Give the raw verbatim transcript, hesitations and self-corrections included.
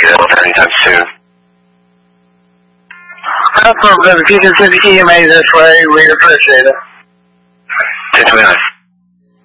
get over there anytime soon. No problem. If you can send the E M A this way, we'd appreciate it. ten twenty-nine.